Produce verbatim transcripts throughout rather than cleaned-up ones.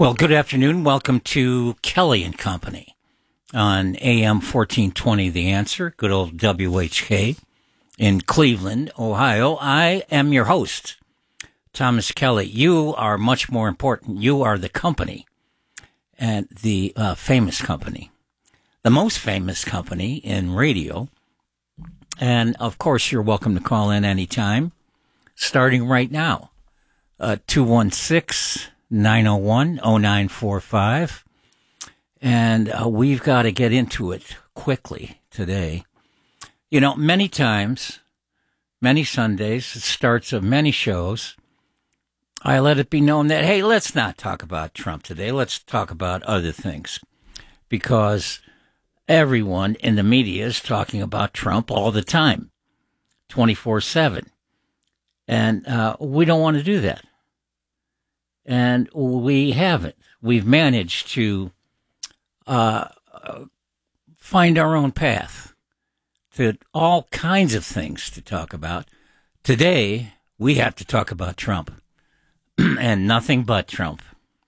Well, good afternoon. Welcome to Kelly and Company on A M fourteen twenty The Answer, good old W H K in Cleveland, Ohio. I am your host, Thomas Kelly. You are much more important. You are the company, and the uh, famous company, the most famous company in radio. And, of course, you're welcome to call in anytime, starting right now, uh, two one six, nine oh one, oh nine four five. And uh, we've got to get into it quickly today. You know, many times, many Sundays, it starts of many shows, I let it be known that, hey, let's not talk about Trump today. Let's talk about other things. Because everyone in the media is talking about Trump all the time, twenty-four seven. And uh, we don't want to do that. And we haven't. We've managed to uh, find our own path to all kinds of things to talk about. Today, we have to talk about Trump and nothing but Trump.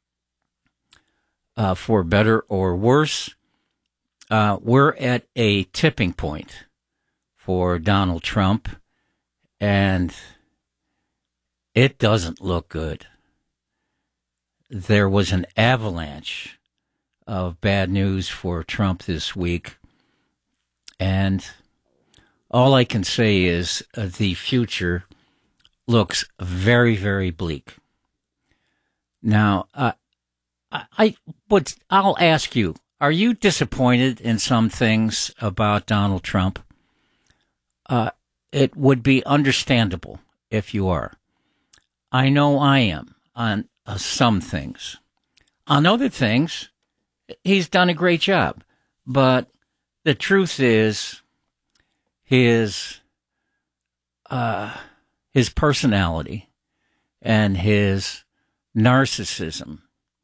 Uh, for better or worse, uh, we're at a tipping point for Donald Trump, and it doesn't look good. There was an avalanche of bad news for Trump this week, and all I can say is uh, the future looks very, very bleak. Now, uh, I, I would, I'll ask you, are you disappointed in some things about Donald Trump? Uh, it would be understandable if you are. I know I am on Uh, some things. On other things, he's done a great job. But the truth is, his uh, his personality and his narcissism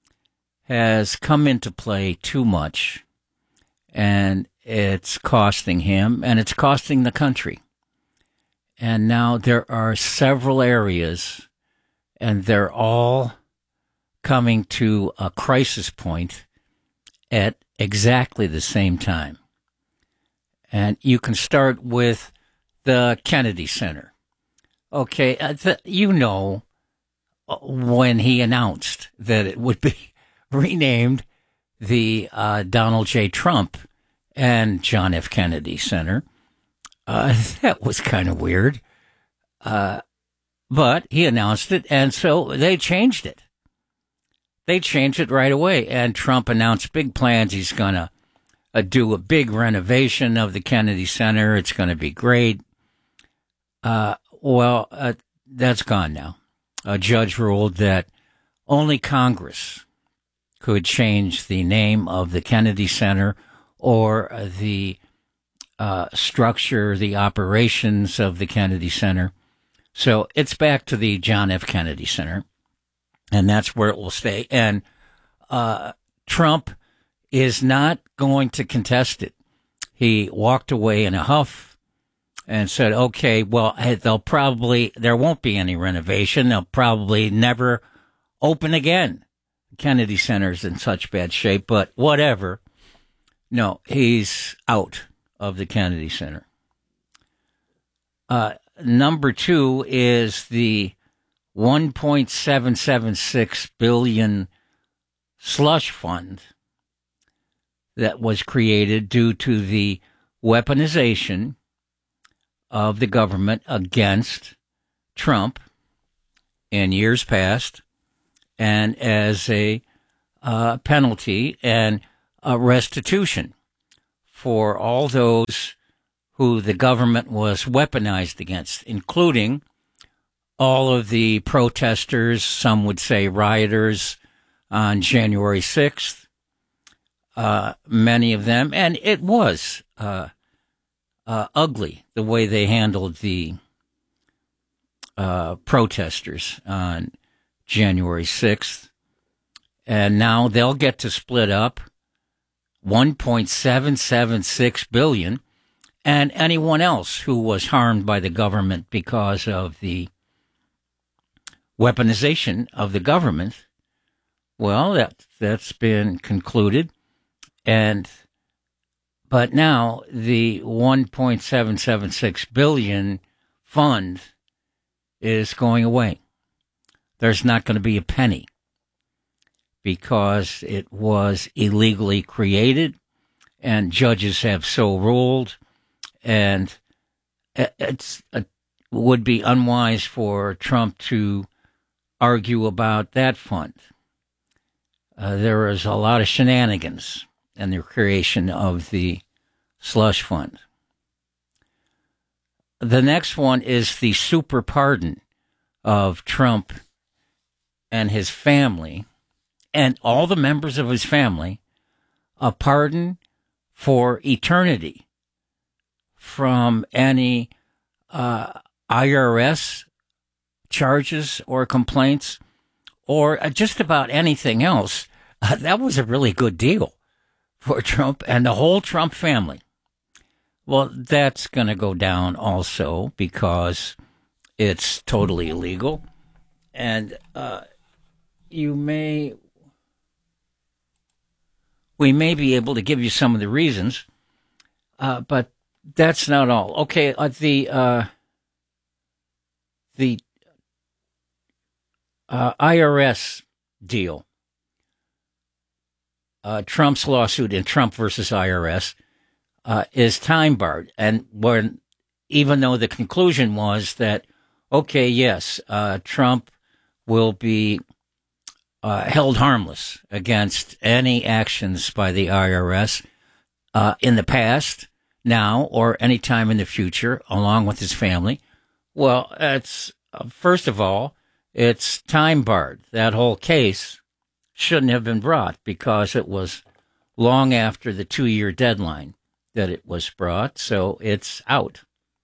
has come into play too much, and it's costing him, and it's costing the country. And now there are several areas, and they're all coming to a crisis point at exactly the same time. And you can start with the Kennedy Center. Okay, uh, th- you know when he announced that it would be renamed the uh, Donald J. Trump and John F. Kennedy Center. Uh, that was kind of weird. Uh, but he announced it, and so they changed it. They changed it right away, and Trump announced big plans. He's going to uh, do a big renovation of the Kennedy Center. It's going to be great. Uh, well, uh, that's gone now. A judge ruled that only Congress could change the name of the Kennedy Center or the uh, structure, the operations of the Kennedy Center. So it's back to the John F. Kennedy Center. And that's where it will stay. And uh, Trump is not going to contest it. He walked away in a huff and said, okay, well, they'll probably, there won't be any renovation. They'll probably never open again. Kennedy Center's in such bad shape, but whatever. No, he's out of the Kennedy Center. Uh, number two is the one point seven seven six billion dollars slush fund that was created due to the weaponization of the government against Trump in years past, and as a uh, penalty and a restitution for all those who the government was weaponized against, including all of the protesters, some would say rioters, on January sixth, uh, many of them, and it was uh, uh, ugly the way they handled the uh, protesters on January sixth, and now they'll get to split up one point seven seven six billion dollars, and anyone else who was harmed by the government because of the weaponization of the government Well, that that's been concluded, and but now the one point seven seven six billion fund is going away. There's not going to be a penny because it was illegally created, and judges have so ruled, and it's it would be unwise for Trump to argue about that fund. Uh, there is a lot of shenanigans in the creation of the slush fund. The next one is the super pardon of Trump and his family and all the members of his family, a pardon for eternity from any uh, I R S charges or complaints or just about anything else. Uh, that was a really good deal for Trump and the whole Trump family. Well, that's going to go down also because it's totally illegal. And uh, you may, we may be able to give you some of the reasons, uh, but that's not all. Okay, uh, the uh, the uh, I R S deal. Uh, Trump's lawsuit in Trump versus I R S uh, is time barred. And when, even though the conclusion was that, okay, yes, uh, Trump will be uh, held harmless against any actions by the I R S uh, in the past, now, or any time in the future, along with his family. Well, it's, uh, first of all, it's time barred. That whole case shouldn't have been brought because it was long after the two-year deadline that it was brought, so it's out.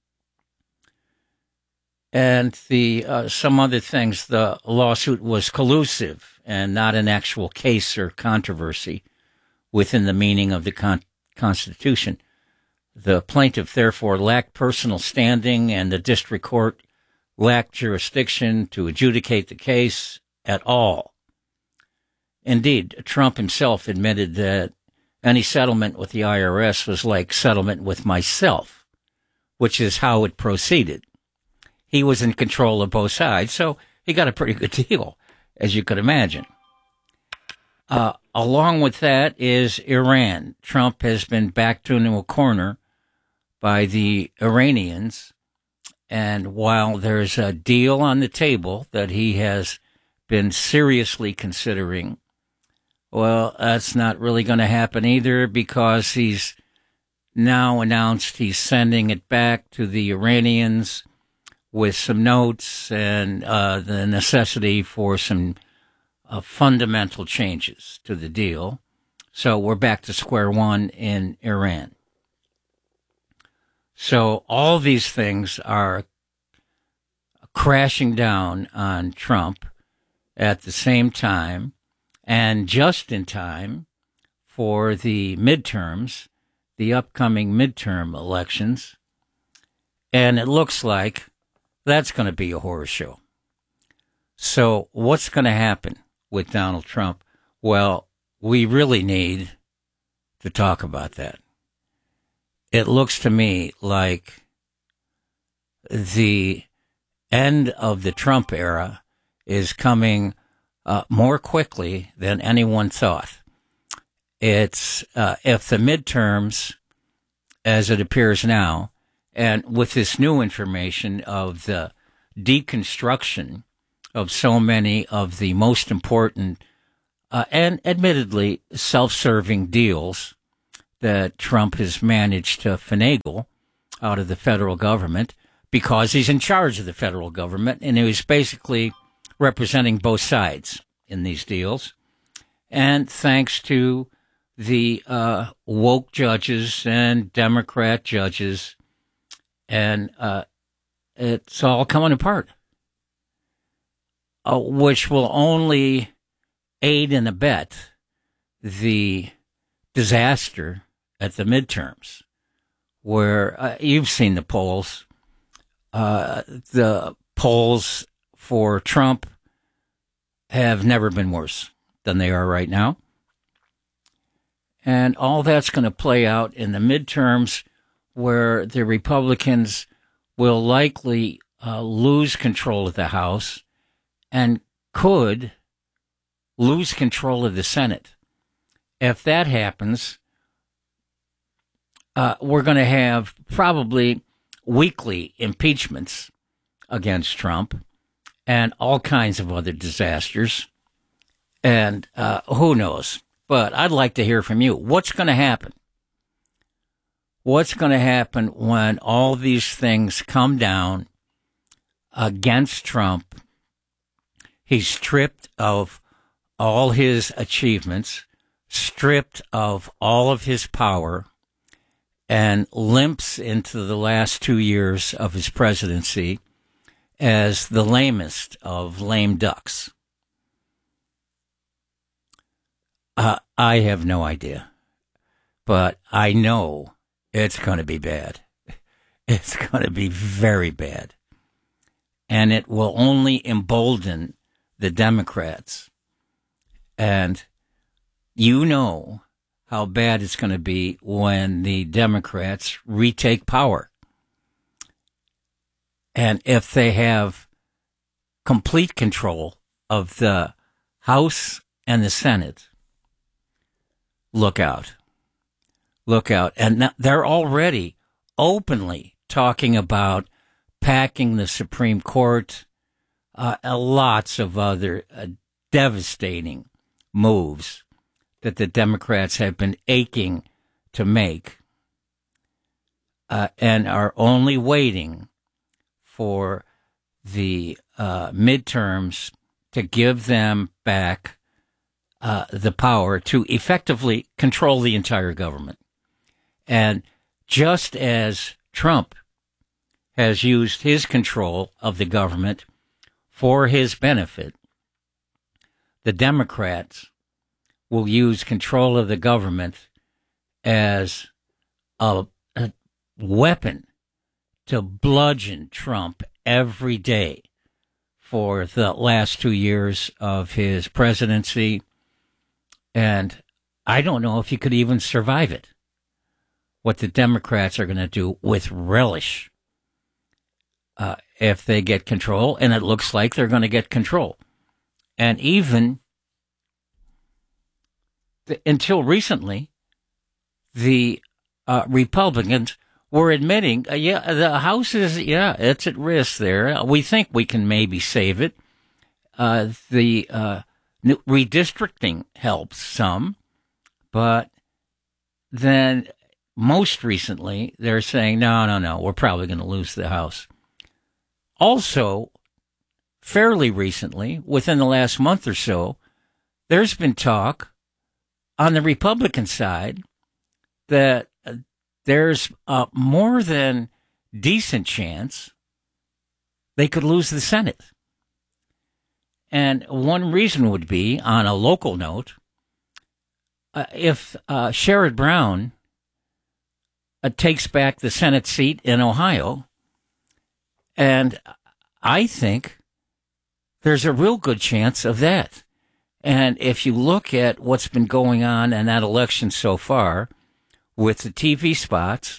And the uh, some other things, the lawsuit was collusive and not an actual case or controversy within the meaning of the con- Constitution. The plaintiff, therefore, lacked personal standing, and the district court lacked jurisdiction to adjudicate the case at all. Indeed, Trump himself admitted that any settlement with the I R S was like settlement with myself, which is how it proceeded. He was in control of both sides, so he got a pretty good deal, as you could imagine. Uh, along with that is Iran. Trump has been backed into a corner by the Iranians, and while there's a deal on the table that he has been seriously considering, well, that's not really going to happen either because he's now announced he's sending it back to the Iranians with some notes and uh, the necessity for some uh, fundamental changes to the deal. So we're back to square one in Iran. So all these things are crashing down on Trump at the same time, and just in time for the midterms, the upcoming midterm elections. And it looks like that's going to be a horror show. So what's going to happen with Donald Trump? Well, we really need to talk about that. It looks to me like the end of the Trump era is coming uh, more quickly than anyone thought. It's uh, if the midterms, as it appears now, and with this new information of the deconstruction of so many of the most important uh, and admittedly self-serving deals that Trump has managed to finagle out of the federal government because he's in charge of the federal government and he was basically representing both sides in these deals. And thanks to the uh, woke judges and Democrat judges, and uh, it's all coming apart, uh, which will only aid and abet the disaster at the midterms, where uh, you've seen the polls. Uh, the polls for Trump have never been worse than they are right now. And all that's going to play out in the midterms, where the Republicans will likely uh, lose control of the House and could lose control of the Senate. If that happens, uh, we're going to have probably weekly impeachments against Trump and all kinds of other disasters. And uh, who knows? But I'd like to hear from you. What's going to happen? What's going to happen when all these things come down against Trump? He's stripped of all his achievements, stripped of all of his power, and limps into the last two years of his presidency as the lamest of lame ducks. Uh, I have no idea, but I know it's going to be bad. It's going to be very bad. And it will only embolden the Democrats. And you know how bad it's going to be when the Democrats retake power. And if they have complete control of the House and the Senate, look out. Look out. And they're already openly talking about packing the Supreme Court, uh, lots of other uh, devastating moves that the Democrats have been aching to make, uh, and are only waiting for the uh, midterms to give them back uh, the power to effectively control the entire government. And just as Trump has used his control of the government for his benefit, the Democrats will use control of the government as a, a weapon to bludgeon Trump every day for the last two years of his presidency. And I don't know if he could even survive it. What the Democrats are going to do with relish uh, if they get control, and it looks like they're going to get control. And even the, until recently, the uh, Republicans were admitting, uh, yeah, the House is, yeah, it's at risk there. We think we can maybe save it. Uh, the uh, redistricting helps some, but then most recently, they're saying, no, no, no, we're probably going to lose the House. Also, fairly recently, within the last month or so, there's been talk on the Republican side that uh, there's a more than decent chance they could lose the Senate. And one reason would be, on a local note, uh, if uh, Sherrod Brown Uh, takes back the Senate seat in Ohio. And I think there's a real good chance of that. And if you look at what's been going on in that election so far with the T V spots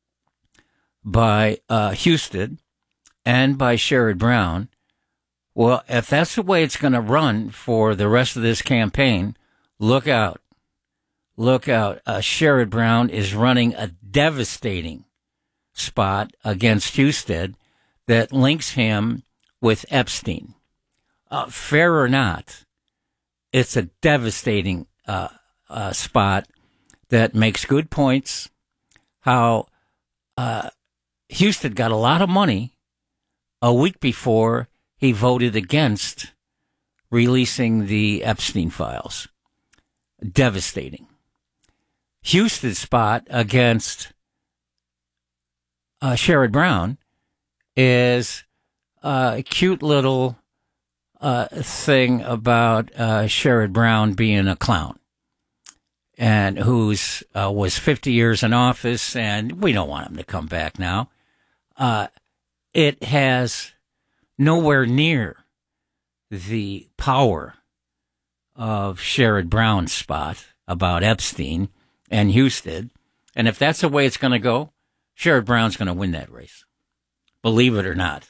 by uh, Husted and by Sherrod Brown, well, if that's the way it's going to run for the rest of this campaign, look out. Look out. Uh, Sherrod Brown is running a devastating spot against Husted that links him with Epstein. Uh, fair or not, it's a devastating uh, uh, spot that makes good points. How uh, Husted got a lot of money a week before he voted against releasing the Epstein files. Devastating. Husted's spot against uh, Sherrod Brown is a cute little uh, thing about uh, Sherrod Brown being a clown, and who's uh, was fifty years in office, and we don't want him to come back now. Uh, it has nowhere near the power of Sherrod Brown's spot about Epstein and Houston. And if that's the way it's going to go, Sherrod Brown's going to win that race, believe it or not.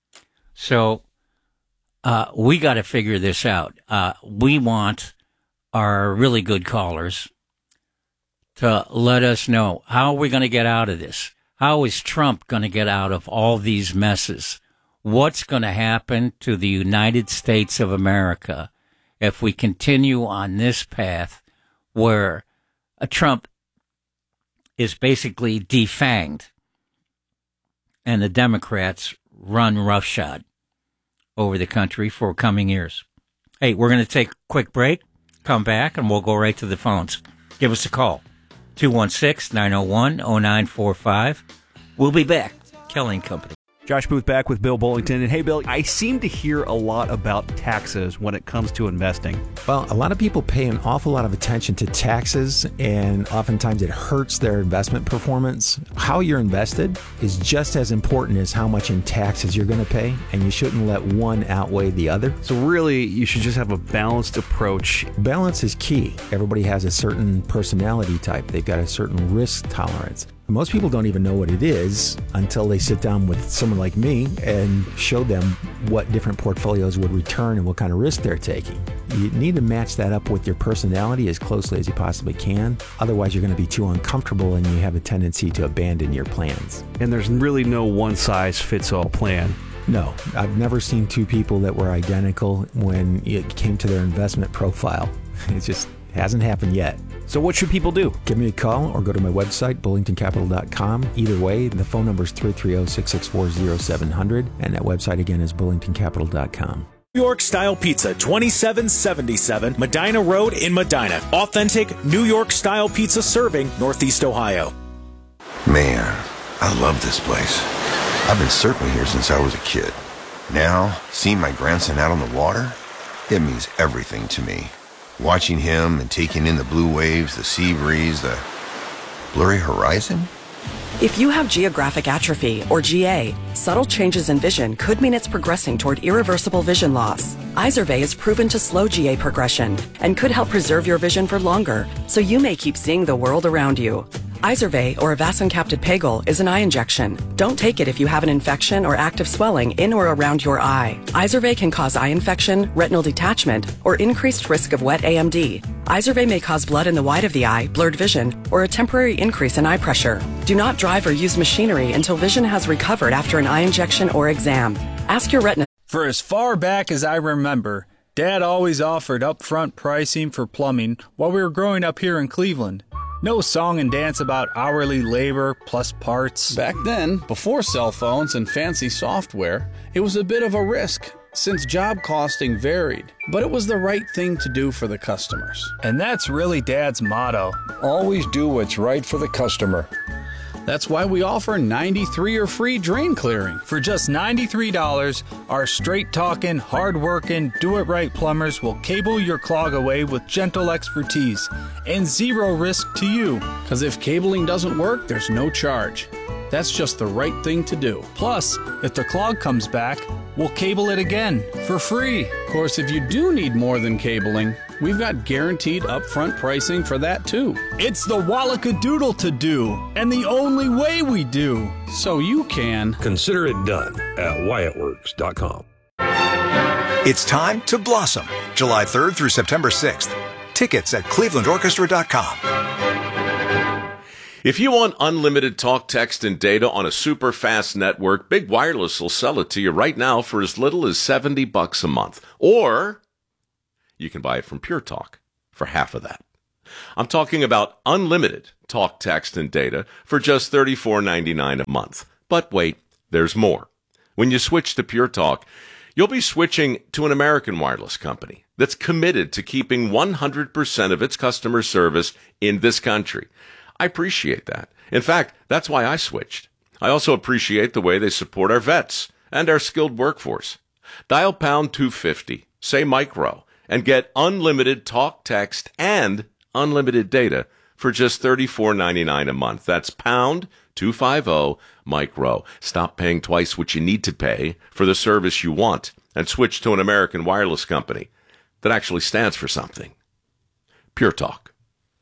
So uh, we got to figure this out. Uh, we want our really good callers to let us know, how are we going to get out of this? How is Trump going to get out of all these messes? What's going to happen to the United States of America if we continue on this path where a Trump is basically defanged and the Democrats run roughshod over the country for coming years? Hey, we're going to take a quick break, come back, and we'll go right to the phones. Give us a call, two one six, nine oh one, oh nine four five. We'll be back. Kelly and Company. Josh Booth back with Bill Bullington. And hey, Bill, I seem to hear a lot about taxes when it comes to investing. Well, a lot of people pay an awful lot of attention to taxes, and oftentimes it hurts their investment performance. How you're invested is just as important as how much in taxes you're going to pay, and you shouldn't let one outweigh the other. So really, you should just have a balanced approach. Balance is key. Everybody has a certain personality type. They've got a certain risk tolerance. Most people don't even know what it is until they sit down with someone like me and show them what different portfolios would return and what kind of risk they're taking. You need to match that up with your personality as closely as you possibly can. Otherwise, you're going to be too uncomfortable and you have a tendency to abandon your plans. And there's really no one-size-fits-all plan. No, I've never seen two people that were identical when it came to their investment profile. It just hasn't happened yet. So what should people do? Give me a call or go to my website, bullington capital dot com. Either way, the phone number is three three zero, six six four, zero seven zero zero, and that website again is bullington capital dot com. New York Style Pizza, twenty-seven seventy-seven Medina Road in Medina. Authentic New York Style Pizza serving Northeast Ohio. Man, I love this place. I've been surfing here since I was a kid. Now, seeing my grandson out on the water, it means everything to me. Watching him and taking in the blue waves, the sea breeze, the blurry horizon. If you have geographic atrophy, or G A, subtle changes in vision could mean it's progressing toward irreversible vision loss. Izervay is proven to slow G A progression and could help preserve your vision for longer, so you may keep seeing the world around you. Izervay, or avacincaptad pegol, is an eye injection. Don't take it if you have an infection or active swelling in or around your eye. Izervay can cause eye infection, retinal detachment, or increased risk of wet A M D. Izervay may cause blood in the white of the eye, blurred vision, or a temporary increase in eye pressure. Do not drive or use machinery until vision has recovered after an eye injection or exam. Ask your retina. For as far back as I remember, Dad always offered upfront pricing for plumbing while we were growing up here in Cleveland. No song and dance about hourly labor plus parts. Back then, before cell phones and fancy software, it was a bit of a risk since job costing varied, but it was the right thing to do for the customers. And that's really Dad's motto. Always do what's right for the customer. That's why we offer ninety-three or free drain clearing. For just ninety-three dollars, our straight-talking, hard-working, do-it-right plumbers will cable your clog away with gentle expertise and zero risk to you. Because if cabling doesn't work, there's no charge. That's just the right thing to do. Plus, if the clog comes back, we'll cable it again for free. Of course, if you do need more than cabling, we've got guaranteed upfront pricing for that too. It's the Wallacadoodle to do, and the only way we do. So you can consider it done at Wyatt Works dot com. It's time to blossom, July third through September sixth. Tickets at cleveland orchestra dot com. If you want unlimited talk, text, and data on a super fast network, Big Wireless will sell it to you right now for as little as seventy bucks a month. Or you can buy it from Pure Talk for half of that. I'm talking about unlimited talk, text, and data for just thirty-four ninety-nine a month. But wait, there's more. When you switch to Pure Talk, you'll be switching to an American wireless company that's committed to keeping one hundred percent of its customer service in this country. I appreciate that. In fact, that's why I switched. I also appreciate the way they support our vets and our skilled workforce. Dial pound two fifty, say micro, and get unlimited talk, text, and unlimited data for just thirty-four ninety-nine a month. That's pound two fifty, micro. Stop paying twice what you need to pay for the service you want and switch to an American wireless company. that actually stands for something. Pure Talk.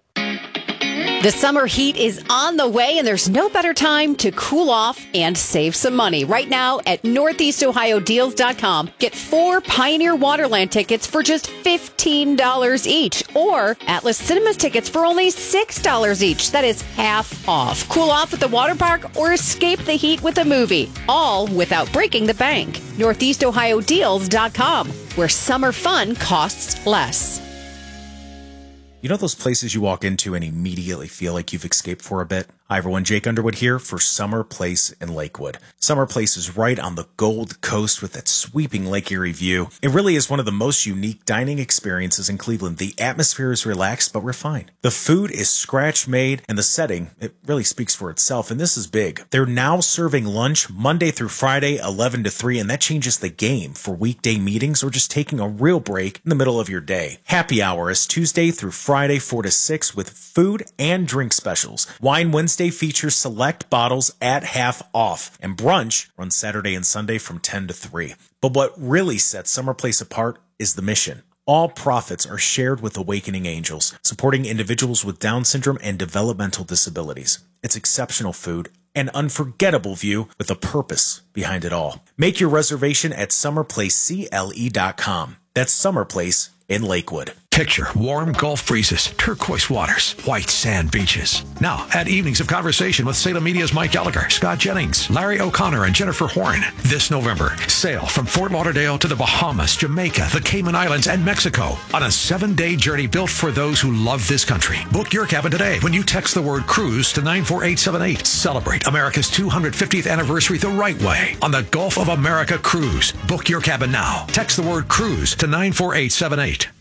The summer heat is on the way, and there's no better time to cool off and save some money. Right now at northeast ohio deals dot com, get four Pioneer Waterland tickets for just fifteen dollars each, or Atlas Cinemas tickets for only six dollars each. That is half off. Cool off at the water park or escape the heat with a movie, all without breaking the bank. northeast ohio deals dot com, where summer fun costs less. You know those places you walk into and immediately feel like you've escaped for a bit? Hi everyone, Jake Underwood here for Summer Place in Lakewood. Summer Place is right on the Gold Coast with that sweeping Lake Erie view. It really is one of the most unique dining experiences in Cleveland. The atmosphere is relaxed but refined. The food is scratch-made, and the setting, it really speaks for itself, and this is big. They're now serving lunch Monday through Friday, eleven to three, and that changes the game for weekday meetings or just taking a real break in the middle of your day. Happy hour is Tuesday through Friday, four to six, with food and drink specials. Wine Wednesday features select bottles at half off, and brunch runs Saturday and Sunday from ten to three. But what really sets Summer Place apart is the mission. All profits are shared with Awakening Angels, supporting individuals with Down syndrome and developmental disabilities. It's exceptional food, an unforgettable view with a purpose behind it all. Make your reservation at summer place cle dot com. That's Summer Place in Lakewood. Picture warm Gulf breezes, turquoise waters, white sand beaches. Now, add evenings of conversation with Salem Media's Mike Gallagher, Scott Jennings, Larry O'Connor, and Jennifer Horn. This November, sail from Fort Lauderdale to the Bahamas, Jamaica, the Cayman Islands, and Mexico on a seven-day journey built for those who love this country. Book your cabin today when you text the word cruise to nine four eight seven eight. Celebrate America's two hundred fiftieth anniversary the right way on the Gulf of America Cruise. Book your cabin now. Text the word cruise to nine four eight seven eight.